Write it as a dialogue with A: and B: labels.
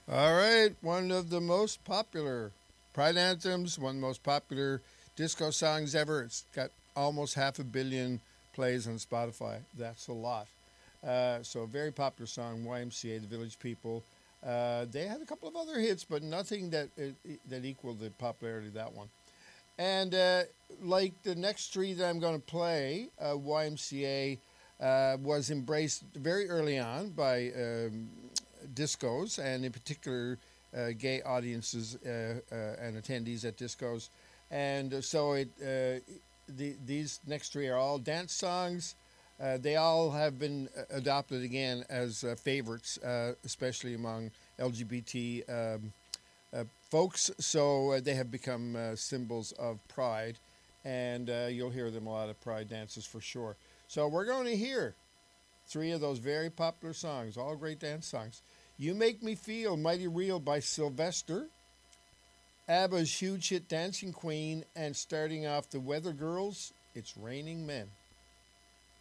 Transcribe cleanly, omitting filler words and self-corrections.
A: All right, one of the most popular Pride anthems, one of the most popular disco songs ever. It's got almost 500,000,000 plays on Spotify. That's a lot. So, a very popular song, YMCA, The Village People. They had a couple of other hits, but nothing that equaled the popularity of that one. And like the next three that I'm going to play, YMCA was embraced very early on by discos, and in particular, gay audiences and attendees at discos. And these next three are all dance songs. They all have been adopted again as favorites, especially among LGBT folks. So they have become symbols of pride, and you'll hear them a lot of pride dances for sure. So we're going to hear three of those very popular songs, all great dance songs. You Make Me Feel Mighty Real by Sylvester, ABBA's huge hit Dancing Queen, and starting off the Weather Girls, It's Raining Men.